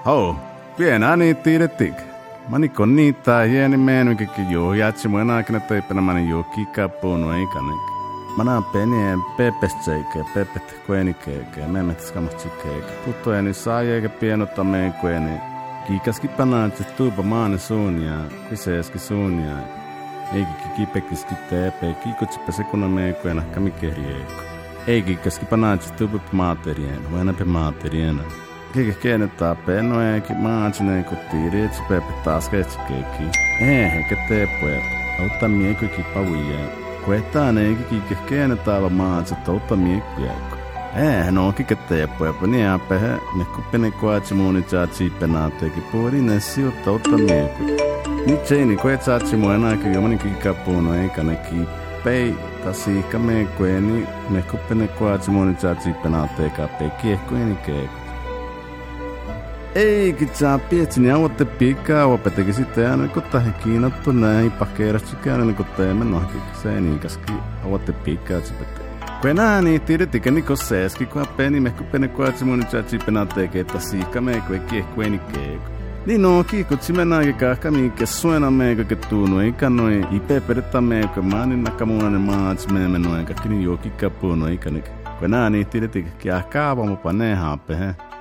Hau, pienä niin tiedettik. Mani kon niitä hieni meenukikin joo, jatsi mun aikana teipänä mani joo kikapuunu eikänik. Mana penien pepestseike, pepet kuenikeike, memmet skamatsikkeike. Puttojeni saajeikä pienota meen kueni. Kiikaski panaatsi tuupa maane suunia, kyseeski suunia. Eikikin kipekiski teepee, kiikutsipa sekuna meen kuena kamikehrieiku. Eikikäski panaatsi tuupa maaterien, huenape maateriena. Kikä keenetää pennoeeki maatsineen kun tiirietsi pepe taas ketsikeeki. Eikä teepoja, auttaa miekuikin pavuijeen. Kuetaan eikä kikä keenetää va maatsit auttaa miekujääkö. No kikä teepoja, paniaa pehe, mekkuppinen kuatsi muuni tsaatsi penaateeki puolinen sijoittaa auttaa miekuja. Nyt seini kuetsaatsi muu enääkin jomani kikapuunu eikä ne kiippei. Tasiikka meekueni, mekkuppinen kuatsi muuni tsaatsi penaateeka pekiehkueni keeku. Eikä saa pietsin ja otte piikkaa opeteki sitten aina kun tahe kiinattu näin pakeerasti käänellä kun teemme nohki se niinkaski otte piikkaa tsipette. Kun enää niin tiedettikä niko seeski kun peni mehku pene kuatsi mun tjatsi penaateeke että siikka meeku ei kiehkueni keeku. Niin no kiikutsi mennä aika kahka miinkä suena meeku kettuunu eikä noin ipe peretta meeku maanin nakamuunainen maats meemme noin kaikki niin juokikkapuunu eikä nikä. Kun enää niin tiedettikä kiah kaavamupa ne haapehe.